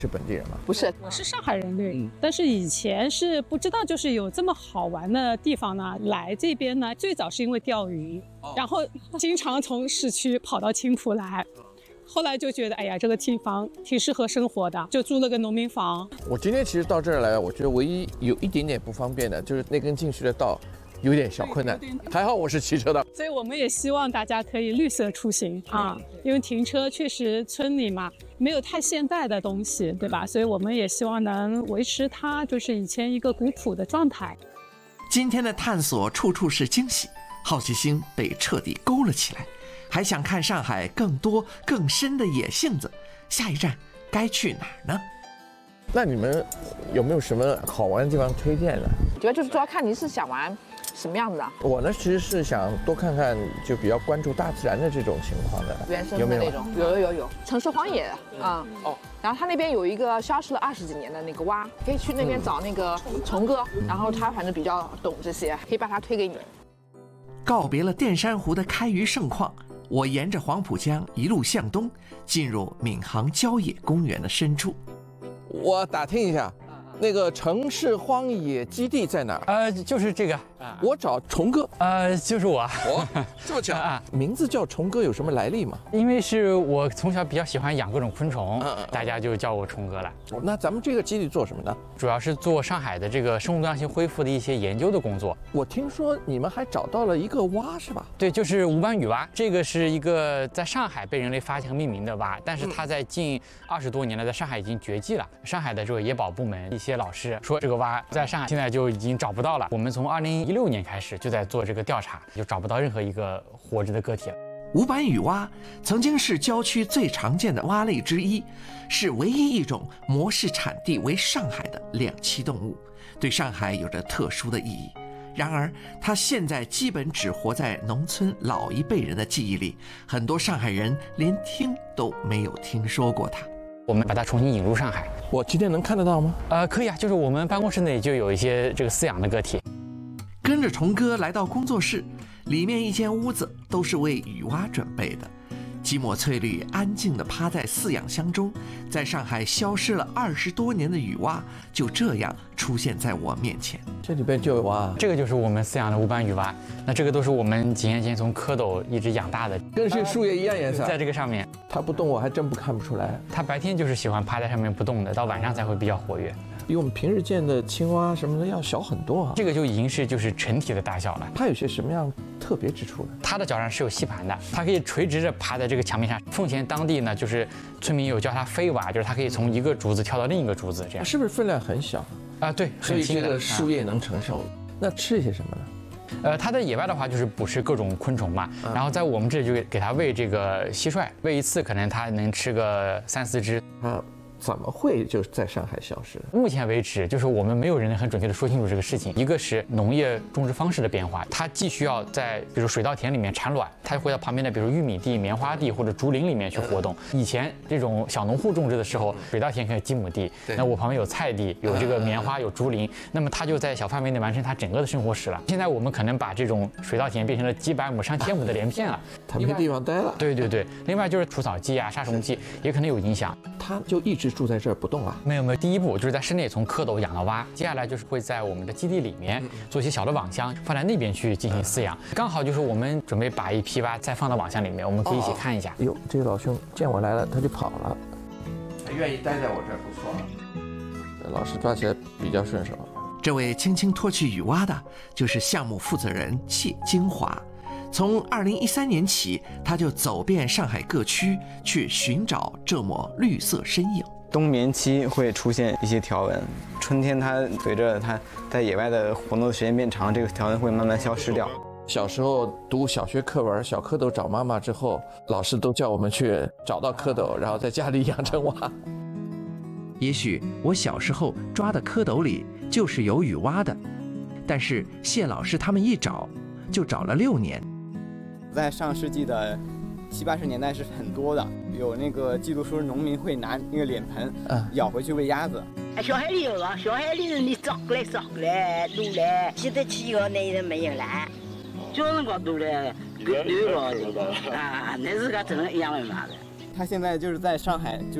是本地人吗？ 不是， 我是上海人对，但是以前是不知道就是有这么好玩的地方呢。来这边呢，最早是因为钓鱼，然后经常从市区跑到青浦来。后来就觉得，哎呀，这个地方挺适合生活的，就租了个农民房。 我今天其实到这儿来，我觉得唯一有一点点不方便的就是那根进去的道有点小困难，还好我是骑车的。 所以我们也希望大家可以绿色出行啊，因为停车确实村里嘛没有太现代的东西，对吧？所以我们也希望能维持它就是以前一个古朴的状态。 今天的探索处处是惊喜，好奇心被彻底勾了起来。还想看上海更多更深的野性子，下一站该去哪儿呢？ 那你们有没有什么好玩的地方推荐呢？ 主要就是主要看你是想玩什么样子的。 我呢其实是想多看看，就比较关注大自然的这种情况的， 原生的那种，有城市荒野啊。然后他那边有一个消失了20几年的那个蛙，可以去那边找那个虫哥，然后他反正比较懂这些，可以把他推给你。 告别了淀山湖的开渔盛况，我沿着黄浦江一路向东，进入闵行郊野公园的深处。 我打听一下，那个城市荒野基地在哪儿？ 就是这个。 我找虫哥。 就是我。 这么巧啊！名字叫虫哥有什么来历吗？ 因为是我从小比较喜欢养各种昆虫，大家就叫我虫哥了。 那咱们这个基地做什么呢？ 主要是做上海的这个生物多样性恢复的一些研究的工作。 我听说你们还找到了一个蛙，是吧？ 对，就是无斑羽蛙。这个是一个在上海被人类发现和命名的蛙，但是它在近20多年了，在上海已经绝迹了。上海的这个野保部门一些老师说，这个蛙在上海现在就已经找不到了。我们从2016年开始就在做这个调查，就找不到任何一个活着的个体了。 无斑羽蛙曾经是郊区最常见的蛙类之一，是唯一一种模式产地为上海的两栖动物，对上海有着特殊的意义。然而，它现在基本只活在农村老一辈人的记忆里，很多上海人连听都没有听说过它。 我们把它重新引入上海。 我今天能看得到吗？ 可以啊，就是我们办公室内就有一些这个饲养的个体。 跟着虫哥来到工作室，里面一间屋子都是为雨蛙准备的。几抹翠绿安静地趴在饲养箱中，在上海消失了20多年的雨蛙就这样出现在我面前。 这里边就有蛙， 这个就是我们饲养的无斑羽蛙。那这个都是我们几年前从蝌蚪一直养大的， 跟这树叶一样颜色。 在这个上面， 它不动我还真不看不出来。 它白天就是喜欢趴在上面不动的，到晚上才会比较活跃。 比我们平时见的青蛙什么的要小很多啊。 这个就已经是就是成体的大小了。 它有些什么样特别之处呢？ 它的脚上是有吸盘的，它可以垂直着爬在这个墙面上。奉贤当地呢，就是村民有叫它飞蛙，就是它可以从一个竹子跳到另一个竹子，这样。 是不是分量很小啊？对， 所以这个树叶能承受。那吃一些什么呢？ 它在野外的话就是捕食各种昆虫嘛，然后在我们这里就给它喂这个蟋蟀，喂一次可能它能吃个3、4只。 怎么会就在上海消失？ 目前为止，就是我们没有人很准确的说清楚这个事情。一个是农业种植方式的变化，它既需要在比如水稻田里面产卵，它会到旁边的比如玉米地、棉花地或者竹林里面去活动。以前这种小农户种植的时候，水稻田可以几亩地，那我旁边有菜地，有这个棉花，有竹林，那么它就在小范围内完成它整个的生活史了。现在我们可能把这种水稻田变成了几百亩、上千亩的连片了， 它没地方待了。 对对对，另外就是除草剂啊、杀虫剂也可能有影响。 它就一直住在这儿不动啊？ 没有，第一步就是在室内从蝌蚪养到蛙，接下来就是会在我们的基地里面做一些小的网箱，放在那边去进行饲养。刚好就是我们准备把一批蛙再放到网箱里面，我们可以一起看一下。 哟，这个老兄见我来了，他就跑了，还愿意待在我这儿，不错。老师抓起来比较顺手。 这位轻轻脱去雨蛙的，就是项目负责人谢金华。从2013年起，他就走遍上海各区，去寻找这抹绿色身影。 冬眠期会出现一些条纹，春天它随着它在野外的活动的时间变长，这个条纹会慢慢消失掉。 小时候读小学课文《小蝌蚪找妈妈》之后，老师都叫我们去找到蝌蚪，然后在家里养成蛙。 也许我小时候抓的蝌蚪里就是有雨蛙的，但是谢老师他们一找就找了6年。 在上世纪的70、80年代是很多的，有那个记录说农民会拿那个脸盆舀回去喂鸭子。 小海里有个，小海里你找过来撸来，现在去个那人没有了，小辰光撸来，溜了啊，那是个真一样的嘛的。 他现在就是在上海，就是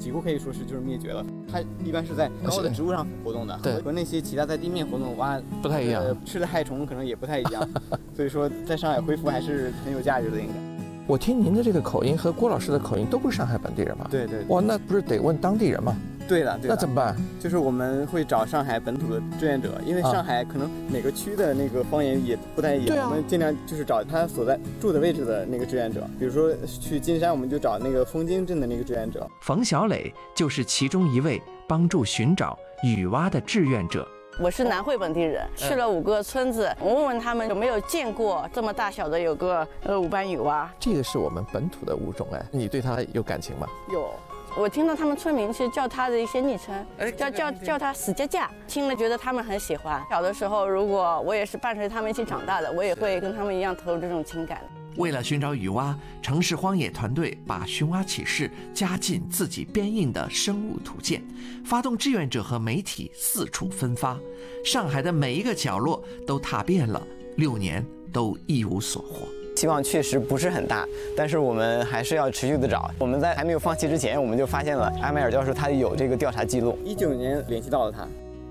几乎可以说是就是灭绝了。它一般是在高的植物上活动的，和那些其他在地面活动的蛙不太一样， 吃的害虫可能也不太一样，所以说在上海恢复还是很有价值的，应该。 我听您的这个口音和郭老师的口音都不是上海本地人吗？ 对。 哇，那不是得问当地人吗？ 对的。 那怎么办？ 就是我们会找上海本土的志愿者，因为上海可能每个区的那个方言也不太一样，我们尽量就是找他所在住的位置的那个志愿者。比如说去金山，我们就找那个枫泾镇的那个志愿者。 冯小磊就是其中一位帮助寻找雨蛙的志愿者。 我是南汇本地人，去了5个村子，我问问他们有没有见过这么大小的有个五斑雨蛙。 这个是我们本土的物种哎，你对它有感情吗？ 有，我听到他们村民是叫它的一些昵称，叫它死架架，听了觉得他们很喜欢。小的时候，如果我也是伴随他们一起长大的，我也会跟他们一样投入这种情感。 为了寻找雨蛙，城市荒野团队把寻蛙启事加进自己编印的生物图鉴，发动志愿者和媒体四处分发，上海的每一个角落都踏遍了，6年都一无所获。 希望确实不是很大，但是我们还是要持续的找。我们在还没有放弃之前，我们就发现了阿迈尔教授他有这个调查记录。19年联系到了他。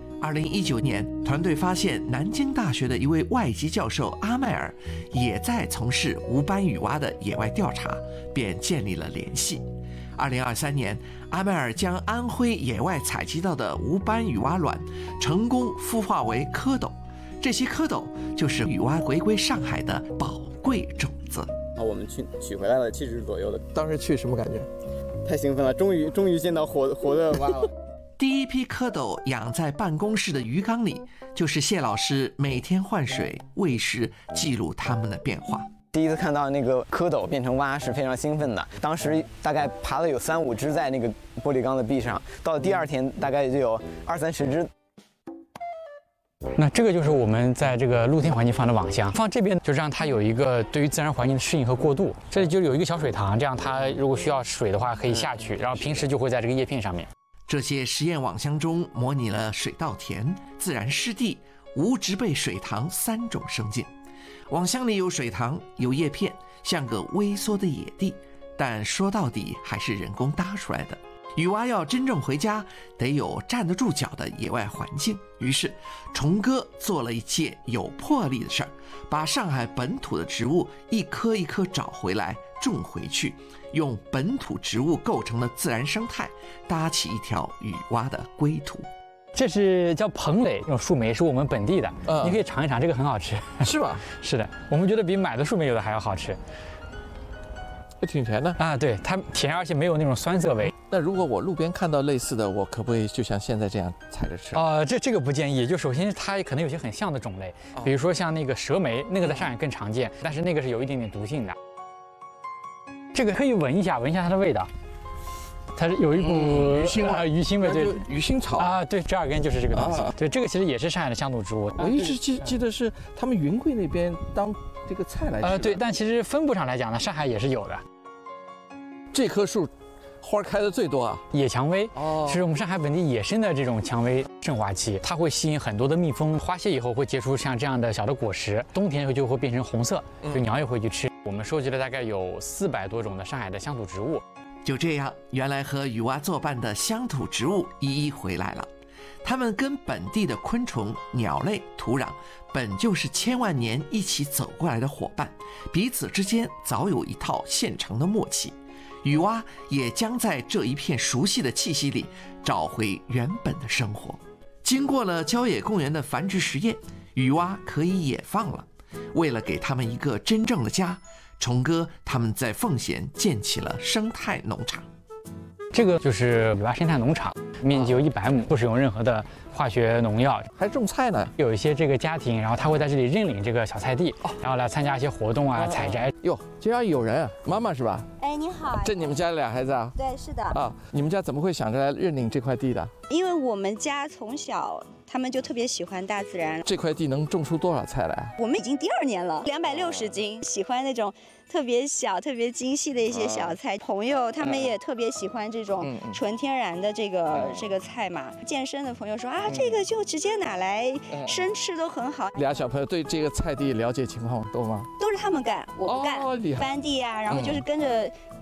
2019年，团队发现南京大学的一位外籍教授阿迈尔也在从事无斑雨蛙的野外调查，便建立了联系。2023年，阿迈尔将安徽野外采集到的无斑雨蛙卵成功孵化为蝌蚪，这些蝌蚪就是雨蛙回归上海的宝贵种子。 我们取回来了7只左右的。 当时去什么感觉？ 太兴奋了，终于见到活的蛙了。 第一批蝌蚪养在办公室的鱼缸里，就是谢老师每天换水、喂食，记录它们的变化。 第一次看到那个蝌蚪变成蛙是非常兴奋的，当时大概爬了有3、5只在那个玻璃缸的壁上，到了第2天大概就有20、30只。 那这个就是我们在这个露天环境放的网箱，放这边就让它有一个对于自然环境的适应和过渡。这里就有一个小水塘，这样它如果需要水的话可以下去，然后平时就会在这个叶片上面。 这些实验网箱中模拟了水稻田、自然湿地、无植被水塘3种生境。网箱里有水塘，有叶片，像个微缩的野地，但说到底还是人工搭出来的。雨蛙要真正回家，得有站得住脚的野外环境。于是，虫哥做了一件有魄力的事儿，把上海本土的植物一棵一棵找回来，种回去，用本土植物构成的自然生态，搭起一条雨蛙的归途。 这是叫蓬蕾，这种树莓是我们本地的，你可以尝一尝，这个很好吃。 是吧？ 是的，我们觉得比买的树莓有的还要好吃。 挺甜的啊，对，它甜，而且没有那种酸涩味。 那如果我路边看到类似的，我可不可以就像现在这样采着吃？ 这个不建议。就首先它可能有些很像的种类，比如说像那个蛇莓，那个在上海更常见，但是那个是有一点点毒性的。这个可以闻一下它的味道，它是有一股鱼腥味， 鱼腥味，对， 鱼腥草啊，对，折耳根就是这个东西。对，这个其实也是上海的乡土植物。 我一直记得是他们云贵那边当这个菜来吃。 对，但其实分布上来讲呢，上海也是有的。 这棵树花开的最多啊， 野蔷薇是我们上海本地野生的这种蔷薇盛华期，它会吸引很多的蜜蜂，花谢以后会结出像这样的小的果实，冬天就会变成红色，就鸟也会去吃。我们收集了大概有400多种的上海的乡土植物。 就这样，原来和雨蛙作伴的乡土植物一一回来了。它们跟本地的昆虫、鸟类、土壤本就是千万年一起走过来的伙伴，彼此之间早有一套现成的默契。雨蛙也将在这一片熟悉的气息里找回原本的生活。经过了郊野公园的繁殖实验，雨蛙可以野放了。为了给他们一个真正的家，虫哥他们在奉贤建起了生态农场。 这个就是雨蛙生态农场，面积有100亩，不使用任何的化学农药， 还种菜呢。 有一些这个家庭，然后他会在这里认领这个小菜地，然后来参加一些活动啊、采摘。 哟，居然有人啊！妈妈是吧？ 哎，你好。 这你们家俩孩子啊？ 对，是的。 啊，你们家怎么会想着来认领这块地的？ 因为我们家从小他们就特别喜欢大自然。 这块地能种出多少菜来？ 我们已经第2年了，260斤，喜欢那种特别小、特别精细的一些小菜。朋友他们也特别喜欢这种纯天然的这个菜嘛。健身的朋友说啊，这个就直接拿来生吃都很好。 俩小朋友对这个菜地了解情况多吗？ 都是他们干，我不干。翻地啊，然后就是跟着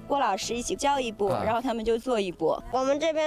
郭老师一起教一步，然后他们就做一步。 我们这边